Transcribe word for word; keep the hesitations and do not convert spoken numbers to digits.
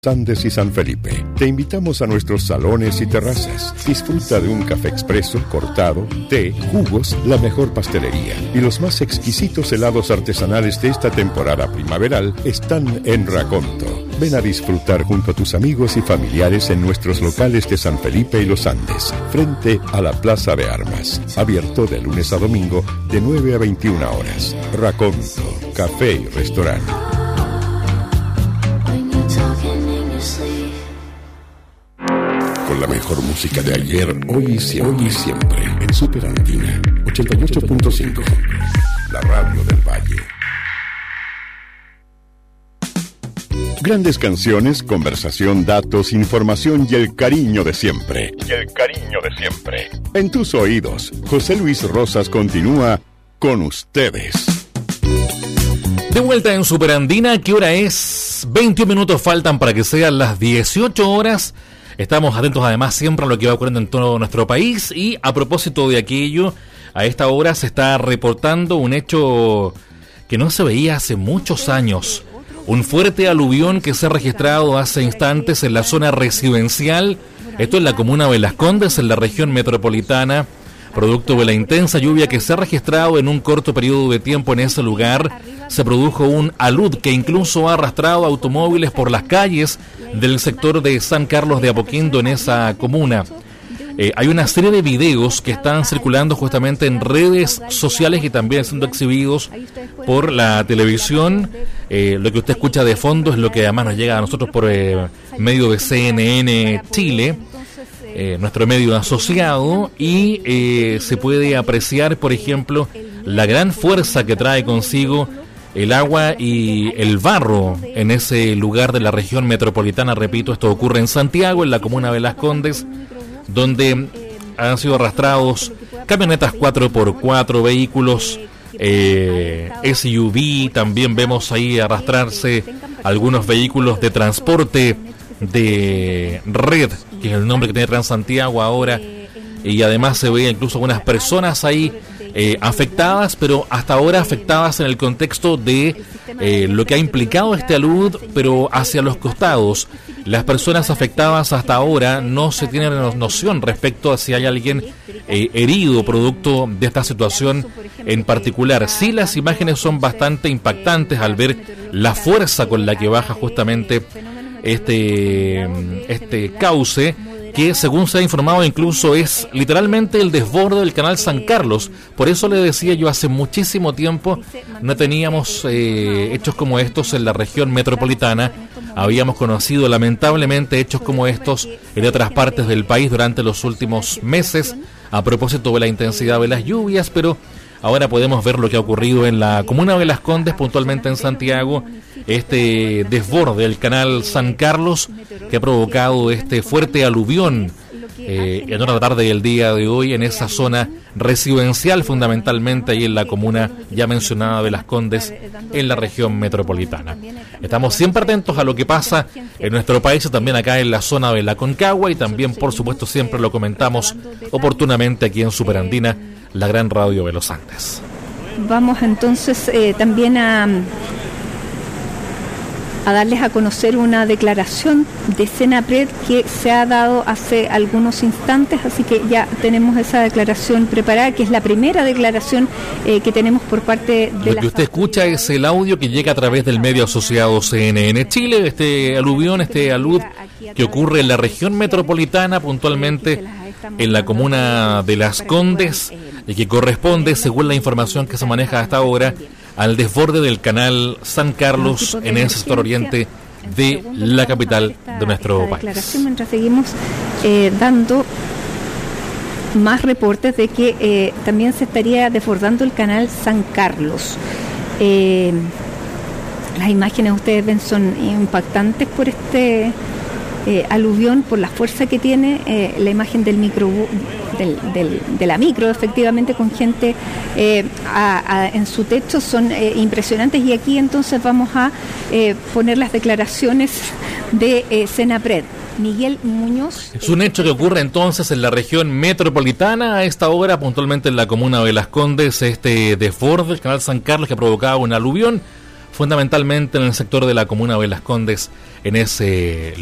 Andes y San Felipe. Te invitamos a nuestros salones y terrazas. Disfruta de un café expreso, cortado, té, jugos, la mejor pastelería y los más exquisitos helados artesanales de esta temporada primaveral están en Raconto. Ven a disfrutar junto a tus amigos y familiares en nuestros locales de San Felipe y Los Andes, frente a la Plaza de Armas. Abierto de lunes a domingo de nueve a veintiuna horas. Raconto, café y restaurante. Con la mejor música de ayer, hoy y siempre, hoy y siempre en Super Andina ochenta y ocho punto cinco, la radio del Valle. Grandes canciones, conversación, datos, información y el cariño de siempre. Y el cariño de siempre. En tus oídos, José Luis Rosas continúa con ustedes. De vuelta en Super Andina, ¿qué hora es? veintiún minutos faltan para que sean las dieciocho horas. Estamos atentos además siempre a lo que va ocurriendo en todo nuestro país y a propósito de aquello, a esta hora se está reportando un hecho que no se veía hace muchos años. Un fuerte aluvión que se ha registrado hace instantes en la zona residencial, esto en la comuna de Las Condes, en la región metropolitana, producto de la intensa lluvia que se ha registrado en un corto periodo de tiempo en ese lugar. Se produjo un alud que incluso ha arrastrado automóviles por las calles del sector de San Carlos de Apoquindo en esa comuna. Eh, hay una serie de videos que están circulando justamente en redes sociales y también siendo exhibidos por la televisión. Eh, lo que usted escucha de fondo es lo que además nos llega a nosotros por eh, medio de C N N Chile, eh, nuestro medio asociado, y eh, se puede apreciar, por ejemplo, la gran fuerza que trae consigo el agua y el barro en ese lugar de la región metropolitana. Repito, esto ocurre en Santiago, en la comuna de Las Condes, donde han sido arrastrados camionetas cuatro por cuatro, vehículos eh, S U V, también vemos ahí arrastrarse algunos vehículos de transporte de red, que es el nombre que tiene Transantiago ahora, y además se ve incluso algunas personas ahí Eh, afectadas, pero hasta ahora afectadas en el contexto de eh, lo que ha implicado este alud, pero hacia los costados. Las personas afectadas hasta ahora no se tienen noción respecto a si hay alguien eh, herido producto de esta situación en particular. Sí, las imágenes son bastante impactantes al ver la fuerza con la que baja justamente este, este cauce, que según se ha informado incluso es literalmente el desborde del canal San Carlos. Por eso le decía yo, hace muchísimo tiempo no teníamos eh, hechos como estos en la región metropolitana. Habíamos conocido lamentablemente hechos como estos en otras partes del país durante los últimos meses a propósito de la intensidad de las lluvias, pero ahora podemos ver lo que ha ocurrido en la comuna de Las Condes, puntualmente en Santiago, este desborde del canal San Carlos que ha provocado este fuerte aluvión eh, en hora de la tarde del día de hoy en esa zona residencial, fundamentalmente ahí en la comuna ya mencionada de Las Condes, en la región metropolitana. Estamos siempre atentos a lo que pasa en nuestro país, también acá en la zona de la Concagua, y también por supuesto siempre lo comentamos oportunamente aquí en Super Andina, la gran radio de los Andes. Vamos entonces eh, también a, a darles a conocer una declaración de Senapred que se ha dado hace algunos instantes, así que ya tenemos esa declaración preparada, que es la primera declaración eh, que tenemos por parte de Lo la... que usted escucha es el audio que llega a través del medio asociado C N N Chile, este aluvión, este alud que ocurre en la región metropolitana, puntualmente en la comuna de Las Condes, y que corresponde, según la información que se maneja hasta ahora, al desborde del canal San Carlos en el sector oriente de la capital de nuestro país. Mientras seguimos eh, dando más reportes de que eh, también se estaría desbordando el canal San Carlos. Eh, las imágenes ustedes ven son impactantes por este Eh, aluvión, por la fuerza que tiene, eh, la imagen del micro del, del, de la micro, efectivamente, con gente eh, a, a, en su techo, son eh, impresionantes. Y aquí entonces vamos a eh, poner las declaraciones de eh, Senapred. Miguel Muñoz. Es un hecho que ocurre entonces en la región metropolitana a esta hora, puntualmente en la comuna de Las Condes, este desborde del canal San Carlos que ha provocado un aluvión fundamentalmente en el sector de la comuna de Las Condes, en ese